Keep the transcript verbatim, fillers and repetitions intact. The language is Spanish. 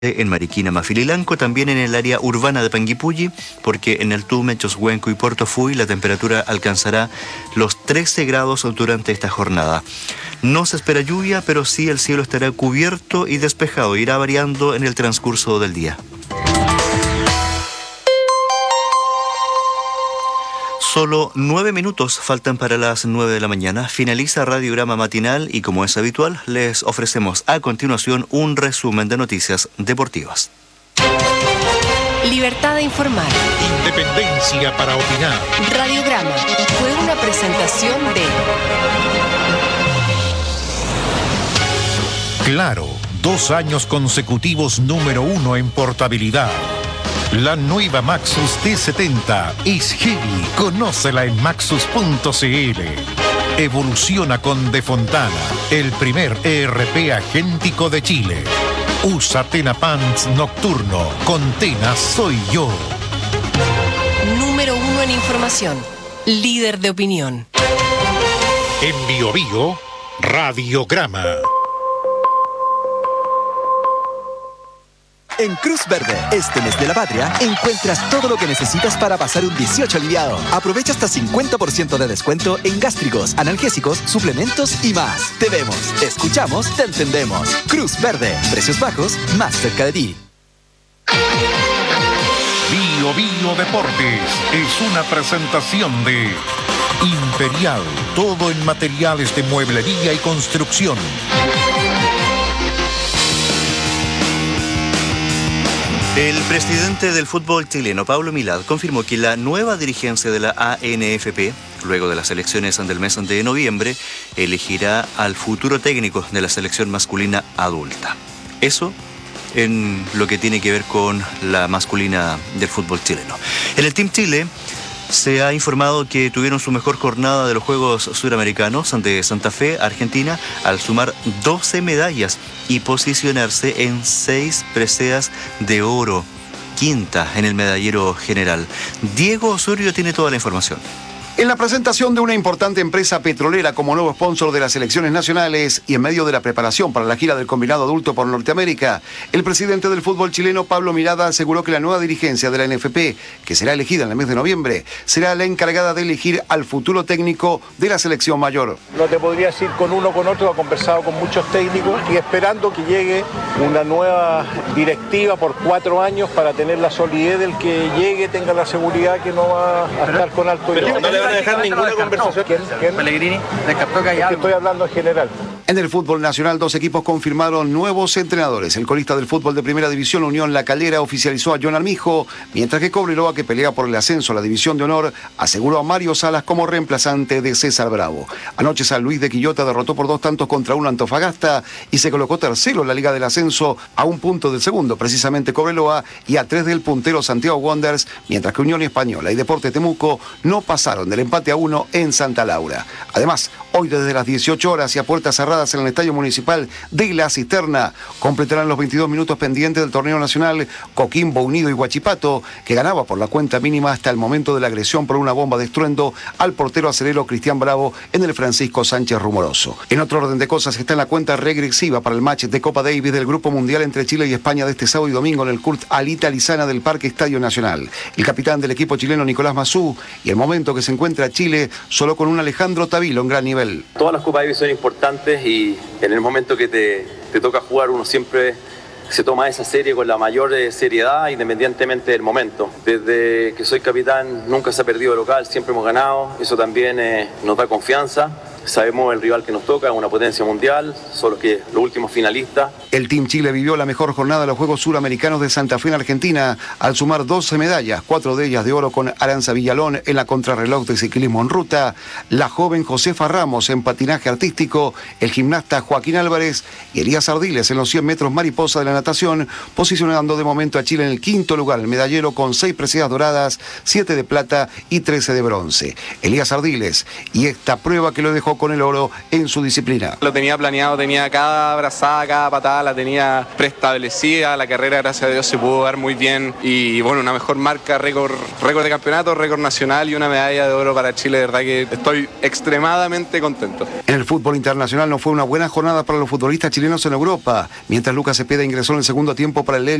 en Mariquina, Mafililanco, también en el área urbana de Panguipulli, porque en el Tume, Choshuenco y Puerto Fuy la temperatura alcanzará los trece grados durante esta jornada. No se espera lluvia, pero sí el cielo estará cubierto y despejado, irá variando en el transcurso del día. Solo nueve minutos faltan para las nueve de la mañana. Finaliza Radiograma Matinal y, como es habitual, les ofrecemos a continuación un resumen de noticias deportivas. Libertad de informar. Independencia para opinar. Radiograma fue una presentación de... Claro, dos años consecutivos número uno en portabilidad. La nueva Maxus T setenta es heavy. Conócela en maxus punto c l. Evoluciona con De Fontana, el primer E R P agéntico de Chile. Usa Tena Pants Nocturno. Con Tena soy yo. Número uno en información. Líder de opinión. En Bio Bio, Radiograma. En Cruz Verde, este mes de la patria, encuentras todo lo que necesitas para pasar un dieciocho aliviado. Aprovecha hasta cincuenta por ciento de descuento en gástricos, analgésicos, suplementos y más. Te vemos, te escuchamos, te entendemos. Cruz Verde, precios bajos, más cerca de ti. Bio Bio Deportes es una presentación de Imperial, todo en materiales de mueblería y construcción. El presidente del fútbol chileno, Pablo Milad, confirmó que la nueva dirigencia de la A N F P, luego de las elecciones del mes de noviembre, elegirá al futuro técnico de la selección masculina adulta. Eso en lo que tiene que ver con la masculina del fútbol chileno. En el Team Chile se ha informado que tuvieron su mejor jornada de los Juegos Suramericanos ante Santa Fe, Argentina, al sumar doce medallas y posicionarse en seis preseas de oro, quinta en el medallero general. Diego Osorio tiene toda la información. En la presentación de una importante empresa petrolera como nuevo sponsor de las selecciones nacionales y en medio de la preparación para la gira del combinado adulto por Norteamérica, el presidente del fútbol chileno, Pablo Milad, aseguró que la nueva dirigencia de la N F P, que será elegida en el mes de noviembre, será la encargada de elegir al futuro técnico de la selección mayor. No te podrías ir con uno o con otro, ha conversado con muchos técnicos y esperando que llegue una nueva directiva por cuatro años para tener la solidez del que llegue, tenga la seguridad que no va a estar con alto riesgo. No a dejar ninguna conversación. ¿Quién? ¿Quién? Pellegrini descartó que hay algo. Estoy hablando en general. En el fútbol nacional, dos equipos confirmaron nuevos entrenadores. El colista del fútbol de Primera División, Unión La Calera, oficializó a John Armijo, mientras que Cobreloa, que pelea por el ascenso a la División de Honor, aseguró a Mario Salas como reemplazante de César Bravo. Anoche San Luis de Quillota derrotó por dos tantos contra uno Antofagasta y se colocó tercero en la Liga del Ascenso, a un punto del segundo, precisamente Cobreloa, y a tres del puntero Santiago Wanderers, mientras que Unión Española y Deportes Temuco no pasaron del empate a uno en Santa Laura. Además, hoy desde las dieciocho horas y a puertas cerradas en el Estadio Municipal de La Cisterna, completarán los veintidós minutos pendientes del torneo nacional Coquimbo Unido y Huachipato, que ganaba por la cuenta mínima hasta el momento de la agresión por una bomba de estruendo al portero acelero Cristian Bravo en el Francisco Sánchez Rumoroso. En otro orden de cosas, está en la cuenta regresiva para el match de Copa Davis del Grupo Mundial entre Chile y España de este sábado y domingo en el Kurt Alita Lizana del Parque Estadio Nacional. El capitán del equipo chileno, Nicolás Mazú, y el momento que se encuentra Chile solo con un Alejandro Tavilo en gran nivel. Todas las Copas Davis son importantes y en el momento que te, te toca jugar uno siempre se toma esa serie con la mayor seriedad independientemente del momento. Desde que soy capitán nunca se ha perdido local, siempre hemos ganado, eso también eh, nos da confianza. Sabemos el rival que nos toca, es una potencia mundial, solo que los últimos finalistas. El Team Chile vivió la mejor jornada de los Juegos Suramericanos de Santa Fe en Argentina, al sumar doce medallas, cuatro de ellas de oro con Aranza Villalón en la contrarreloj de ciclismo en ruta, la joven Josefa Ramos en patinaje artístico, el gimnasta Joaquín Álvarez y Elías Ardiles en los cien metros mariposa de la natación, posicionando de momento a Chile en el quinto lugar, el medallero con seis preseas doradas, siete de plata y trece de bronce. Elías Ardiles, y esta prueba que lo dejó dejó con el oro en su disciplina. Lo tenía planeado, tenía cada brazada, cada patada, la tenía preestablecida. La carrera, gracias a Dios, se pudo dar muy bien. Y bueno, una mejor marca, récord, récord de campeonato, récord nacional y una medalla de oro para Chile. De verdad que estoy extremadamente contento. En el fútbol internacional no fue una buena jornada para los futbolistas chilenos en Europa. Mientras Lucas Cepeda ingresó en el segundo tiempo para el